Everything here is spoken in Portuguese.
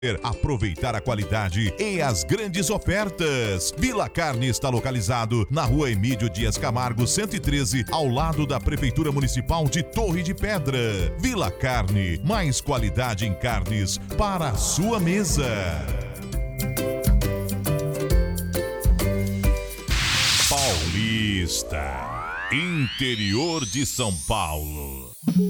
Aproveitar a qualidade e as grandes ofertas. Vila Carne está localizado na Rua Emílio Dias Camargo, 113, ao lado da Prefeitura Municipal de Torre de Pedra. Vila Carne, mais qualidade em carnes para a sua mesa. Paulista, interior de São Paulo.